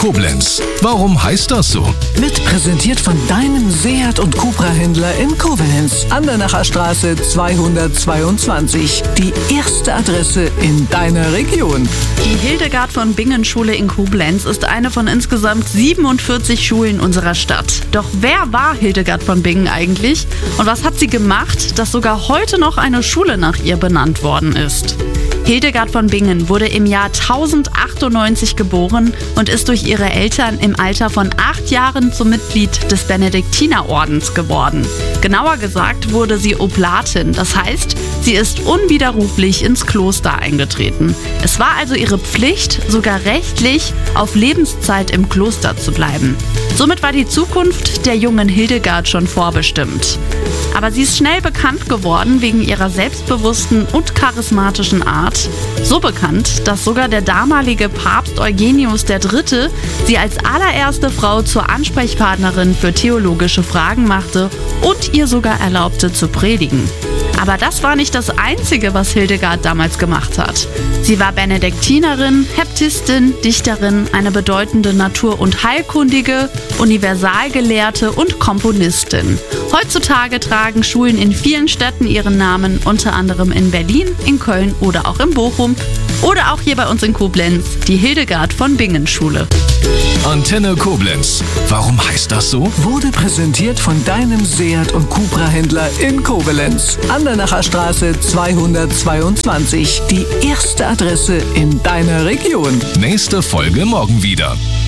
Koblenz. Warum heißt das so? Wird präsentiert von deinem Seat und Cupra-Händler in Koblenz. Andernacher Straße 222. Die erste Adresse in deiner Region. Die Hildegard von Bingen Schule in Koblenz ist eine von insgesamt 47 Schulen unserer Stadt. Doch wer war Hildegard von Bingen eigentlich? Und was hat sie gemacht, dass sogar heute noch eine Schule nach ihr benannt worden ist? Hildegard von Bingen wurde im Jahr 1098 geboren und ist durch ihre Eltern im Alter von 8 Jahren zum Mitglied des Benediktinerordens geworden. Genauer gesagt wurde sie Oblatin, das heißt, sie ist unwiderruflich ins Kloster eingetreten. Es war also ihre Pflicht, sogar rechtlich auf Lebenszeit im Kloster zu bleiben. Somit war die Zukunft der jungen Hildegard schon vorbestimmt. Aber sie ist schnell bekannt geworden wegen ihrer selbstbewussten und charismatischen Art. So bekannt, dass sogar der damalige Papst Eugenius III. Sie als allererste Frau zur Ansprechpartnerin für theologische Fragen machte und ihr sogar erlaubte zu predigen. Aber das war nicht das Einzige, was Hildegard damals gemacht hat. Sie war Benediktinerin, Heptistin, Dichterin, eine bedeutende Natur- und Heilkundige, Universalgelehrte und Komponistin. Heutzutage tragen Schulen in vielen Städten ihren Namen, unter anderem in Berlin, in Köln oder auch in Bochum. Oder auch hier bei uns in Koblenz, die Hildegard von Bingen Schule. Antenne Koblenz. Warum heißt das so? Wurde präsentiert von deinem Seat und Cupra-Händler in Koblenz. Andernacher Straße 222. Die erste Adresse in deiner Region. Nächste Folge morgen wieder.